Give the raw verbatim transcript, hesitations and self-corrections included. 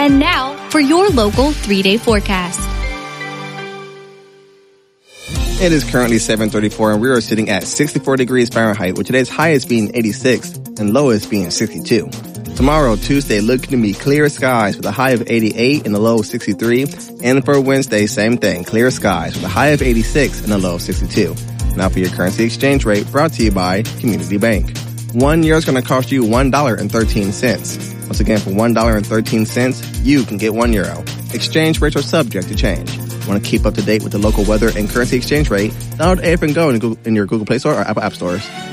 And now for your local three-day forecast. It is currently seven thirty-four and we are sitting at sixty-four degrees Fahrenheit, with today's highest being eighty-six and lowest being sixty-two. Tomorrow, Tuesday, looking to be clear skies with a high of eighty-eight and a low of sixty-three. And for Wednesday, same thing, clear skies with a high of eighty-six and a low of sixty-two. Now for your currency exchange rate, brought to you by Community Bank. One euro is going to cost you one dollar and thirteen cents. Once again, for one dollar and thirteen cents, you can get one euro. Exchange rates are subject to change. Want to keep up to date with the local weather and currency exchange rate? Download A F and Go in, Google, in your Google Play Store or Apple App Stores.